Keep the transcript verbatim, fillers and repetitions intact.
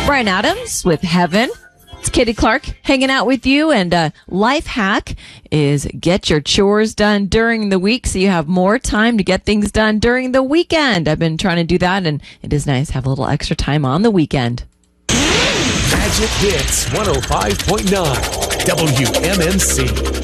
Brian Adams with Heaven. It's Katie Clark hanging out with you, and uh, life hack is get your chores done during the week so you have more time to get things done during the weekend. I've been trying to do that, and it is nice to have a little extra time on the weekend. Magic Hits one oh five point nine W M M C.